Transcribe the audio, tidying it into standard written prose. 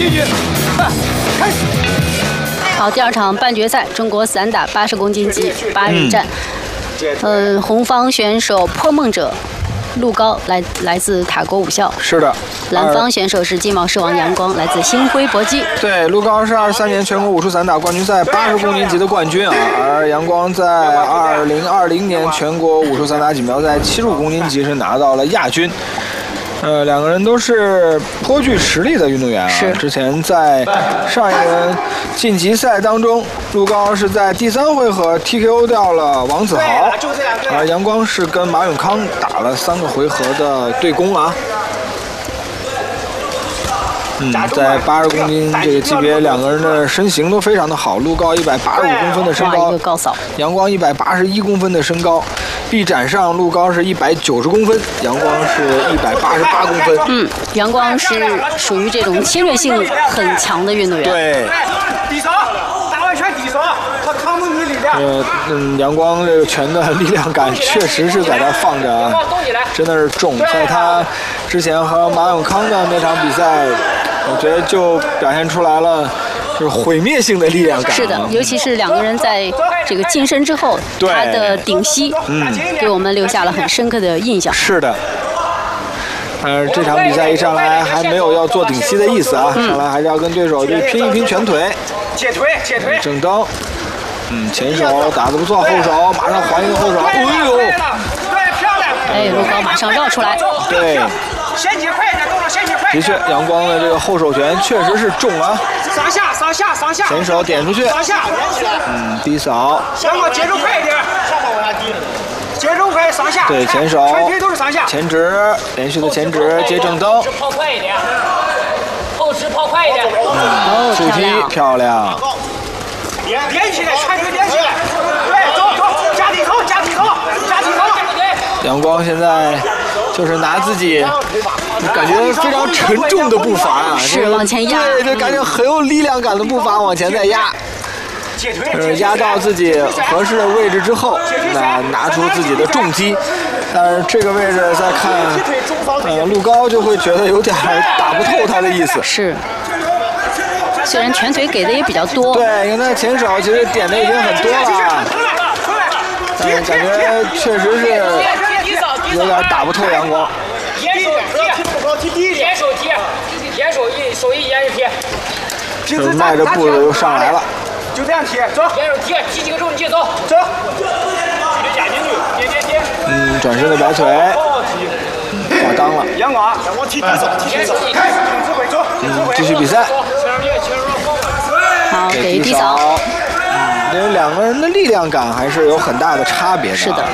继续，开始。 好，第二场半决赛，中国散打80公斤级8人战。红方选手破梦者陆高来自塔国武校。 是的。 蓝方选手是金毛狮王杨光，来自星辉搏击。 对，陆高是23年全国武术散打冠军赛80公斤级的冠军啊，而杨光在2020年全国武术散打锦标赛75公斤级是拿到了亚军。两个人都是颇具实力的运动员啊。 是。 之前在上一轮晋级赛当中，陆高是在第3回合 TKO 掉了王子豪，而杨光是跟马永康打了3个回合的对攻啊。在80公斤这个级别，两个人的身形都非常的好。陆高185公分的身高， 一个高扫； 杨光181公分的身高。臂展上，陆高是190公分，杨光是188公分。 杨光是属于这种侵略性很强的运动员。 对。 地上，打完拳地上，他扛住你力量。 杨光这个拳的力量感确实是在那放着啊，真的是重。在他之前和马永康的那场比赛，我觉得就表现出来了，就是毁灭性的力量感。 是的，尤其是两个人在这个近身之后，他的顶膝，给我们留下了很深刻的印象。 是的。这场比赛一上来还没有要做顶膝的意思啊，上来还是要跟对手去拼一拼拳腿。 接腿。 正蹬。前手打得不错，后手马上还一个后手。哎呦！ 对，漂亮。 哎，陆高马上绕出来。 对。 先击快一点，动作先击快。 的确，杨光的这个后手拳确实是重啊。 上下。 前手点出去。 上下。 低扫。 杨光节奏快一点。上把往下低。节奏快，上下。 对，前手。 全腿都是上下。 前直，连续的前直接正蹬。 跑快一点。后直跑快一点。 触踢漂亮。 连起来，全腿连起来。对，走，加低头。 杨光现在就是拿自己感觉非常沉重的步伐啊， 是往前压， 对，感觉很有力量感的步伐往前再压。压到自己合适的位置之后，拿出自己的重击。但是这个位置再看，陆高就会觉得有点打不透他的意思。 是。虽然拳腿给的也比较多， 对，因为他前手其实点的已经很多了，但是感觉确实是有点打不透杨光。 沿手手一沿着踢， 就是迈着步子又上来了， 就这样踢，走， 沿手踢，踢几个重，你接走， 加进去，跌， 转身的摆腿，挂裆了。 杨光踢地手，开始，走， 继续比赛。 好，给低扫。 因为两个人的力量感还是有很大的差别的。 是的。